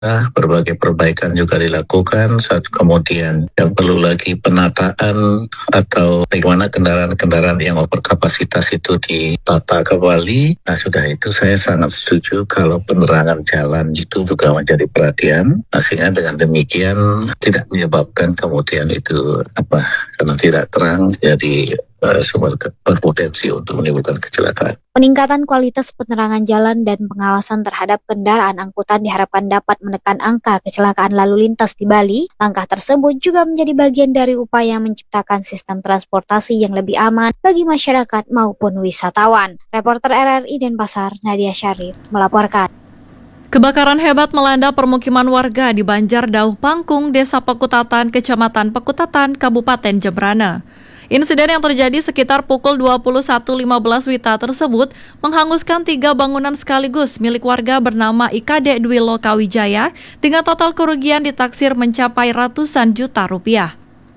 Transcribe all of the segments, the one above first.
berbagai perbaikan juga dilakukan. Kemudian yang perlu lagi penataan atau bagaimana kendaraan-kendaraan yang overkapasitas itu ditata kembali. Nah, sudah itu saya sangat setuju kalau penerangan jalan itu juga menjadi perhatian. Sehingga dengan demikian tidak menyebabkan kemudian itu karena tidak terang jadi sumber berpotensi untuk menimbulkan kecelakaan. Peningkatan kualitas penerangan jalan dan pengawasan terhadap kendaraan angkutan diharapkan dapat menekan angka kecelakaan lalu lintas di Bali. Langkah tersebut juga menjadi bagian dari upaya menciptakan sistem transportasi yang lebih aman bagi masyarakat maupun wisatawan. Reporter RRI Denpasar, Nadia Syarif, melaporkan. Kebakaran hebat melanda permukiman warga di Banjar Dauh Pangkung, Desa Pekutatan, Kecamatan Pekutatan, Kabupaten Jembrana. Insiden yang terjadi sekitar pukul 21.15 WITA tersebut menghanguskan 3 bangunan sekaligus milik warga bernama IKD Dwi Lokawijaya dengan total kerugian ditaksir mencapai ratusan juta rupiah.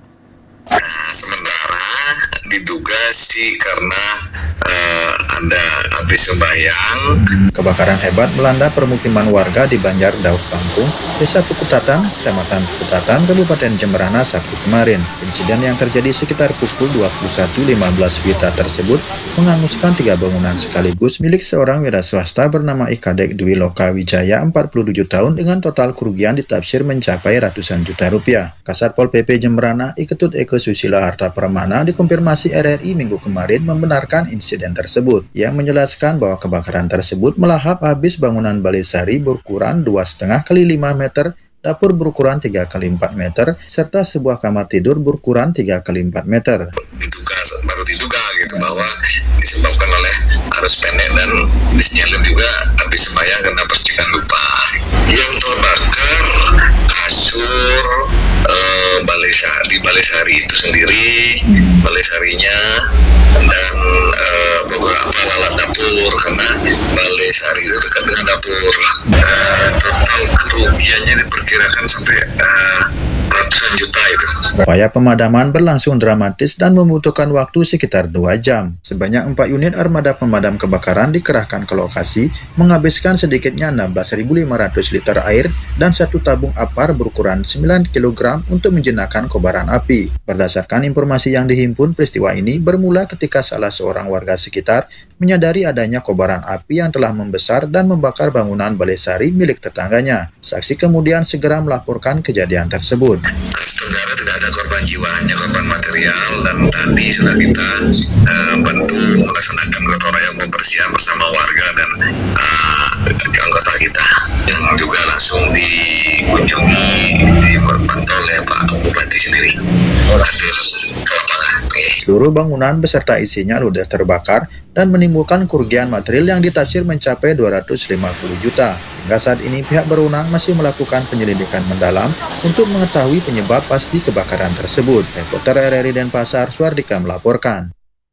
Sementara diduga sih karena ada api sembayang. Kebakaran hebat melanda permukiman warga di Banjar Dauh Pangkung, Desa Pekutatan, Kecamatan Pekutatan, Kabupaten Jembrana Sabtu kemarin. Insiden yang terjadi sekitar pukul 21.15 WITA tersebut menghanguskan 3 bangunan sekaligus milik seorang wira swasta bernama IKD Dwi Lokawijaya 47 tahun dengan total kerugian ditafsir mencapai ratusan juta rupiah. Kasat Pol PP Jembrana Iketut Eko Susila Harta Pramana dikonfirmasi RRI minggu kemarin membenarkan insiden tersebut, yang menjelaskan bahwa kebakaran tersebut melahap habis bangunan balai sari berukuran 2,5 x 5 meter, dapur berukuran 3 x 4 meter, serta sebuah kamar tidur berukuran 3 x 4 meter. Baru diduga gitu bahwa disebabkan oleh arus pendek dan disinyalir juga api sembayang karena percikan lupa. Yang terbakar kasur di balai sari itu sendiri, balai sarinya dan beberapa alat dapur karena balai sari itu dekat dengan dapur. Total kerugiannya diperkirakan sampai ratusan juta itu. Upaya pemadaman berlangsung dramatis dan membutuhkan waktu sekitar 2 jam. Sebanyak 4 unit armada pemadam kebakaran dikerahkan ke lokasi, menghabiskan sedikitnya 16.500 liter air dan 1 tabung apar berukuran 9 kg untuk menjinakkan kobaran api. Berdasarkan informasi yang dihimpun, peristiwa ini bermula ketika salah seorang warga sekitar menyadari adanya kobaran api yang telah membesar dan membakar bangunan balai sari milik tetangganya. Saksi kemudian segera melaporkan kejadian tersebut. Saudara, tidak ada korban jiwa, hanya korban material, dan tadi sudah kita bantu melaksanakan gotong royong pembersihan bersama warga dan anggota kita yang juga langsung dikunjungi, dipantau oleh Pak Bupati sendiri. Seluruh bangunan beserta isinya ludes terbakar dan menimbulkan kerugian material yang ditafsir mencapai 250 juta. Hingga saat ini pihak berwenang masih melakukan penyelidikan mendalam untuk mengetahui penyebab pasti kebakaran tersebut. Reporter RRI Denpasar, Suardika melaporkan.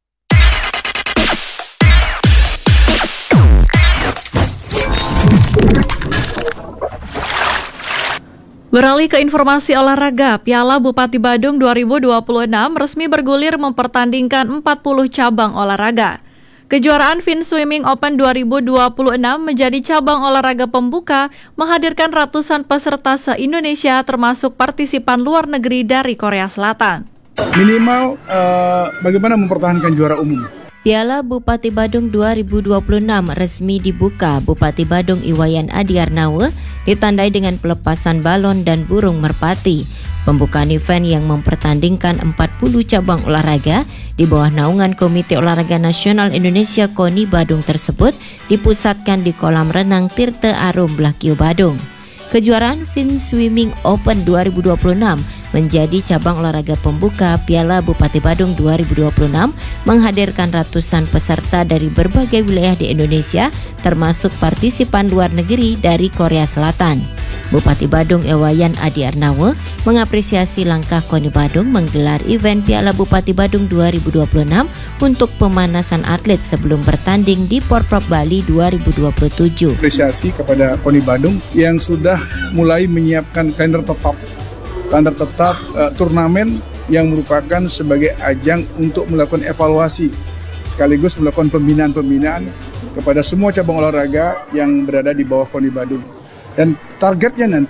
Beralih ke informasi olahraga, Piala Bupati Badung 2026 resmi bergulir mempertandingkan 40 cabang olahraga. Kejuaraan Fin Swimming Open 2026 menjadi cabang olahraga pembuka, menghadirkan ratusan peserta se-Indonesia termasuk partisipan luar negeri dari Korea Selatan. Minimal bagaimana mempertahankan juara umum? Piala Bupati Badung 2026 resmi dibuka. Bupati Badung Iwayan Adiarnawe ditandai dengan pelepasan balon dan burung merpati. Pembukaan event yang mempertandingkan 40 cabang olahraga di bawah naungan Komite Olahraga Nasional Indonesia KONI Badung tersebut dipusatkan di kolam renang Tirte Arum Blakio Badung. Kejuaraan Fin Swimming Open 2026 menjadi cabang olahraga pembuka Piala Bupati Badung 2026, menghadirkan ratusan peserta dari berbagai wilayah di Indonesia, termasuk partisipan luar negeri dari Korea Selatan. Bupati Badung Iwayan Adiarnawe mengapresiasi langkah KONI Badung menggelar event Piala Bupati Badung 2026 untuk pemanasan atlet sebelum bertanding di Porprov Bali 2027. Apresiasi kepada KONI Badung yang sudah mulai menyiapkan kalender tetap turnamen yang merupakan sebagai ajang untuk melakukan evaluasi sekaligus melakukan pembinaan kepada semua cabang olahraga yang berada di bawah KONI Badung. Dan targetnya nanti